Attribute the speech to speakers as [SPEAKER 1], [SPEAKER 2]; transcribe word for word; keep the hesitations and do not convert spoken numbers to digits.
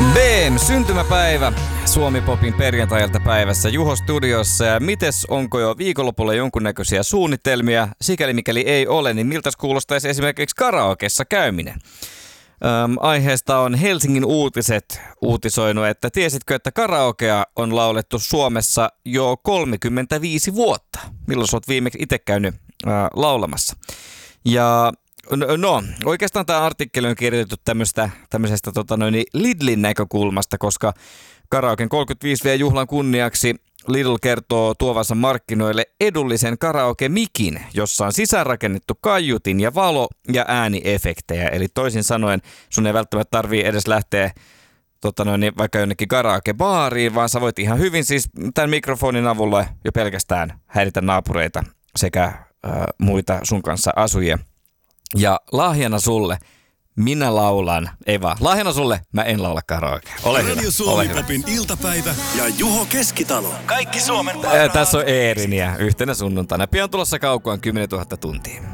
[SPEAKER 1] B M, syntymäpäivä Suomi-popin perjantailta päivässä Juho studiossa. Ja mites, onko jo viikonlopulla jonkunnäköisiä suunnitelmia? Sikäli mikäli ei ole, niin miltä kuulostaisi esimerkiksi karaokessa käyminen? Öm, aiheesta on Helsingin Uutiset uutisoinut, että tiesitkö, että karaokea on laulettu Suomessa jo kolmekymmentäviisi vuotta? Milloin sä oot viimeksi itse käynyt ää, laulamassa? Ja no, oikeastaan tämä artikkeli on kirjoitettu tämmöistä, tämmöisestä tota noin, Lidlin näkökulmasta, koska karaoken kolmekymmentäviisi vuotisjuhlan kunniaksi Lidl kertoo tuovansa markkinoille edullisen karaoke-mikin, jossa on sisäänrakennettu kaiutin ja valo- ja ääniefektejä. Eli toisin sanoen sun ei välttämättä tarvii edes lähteä tota noin, vaikka jonnekin karaoke-baariin, vaan sä voit ihan hyvin siis tämän mikrofonin avulla jo pelkästään häiritä naapureita sekä äh, muita sun kanssa asujia. Ja lahjana sulle, minä laulan, ei vaan, lahjana sulle, mä en laula karaoke. Ole hyvä,
[SPEAKER 2] Radio Suomi-popin iltapäivä ja Juho Keskitalo. Kaikki Suomen parhaat.
[SPEAKER 1] Tässä on Eeriniä yhtenä sunnuntaina. Pian tulossa kaukoon kymmenentuhatta tuntia.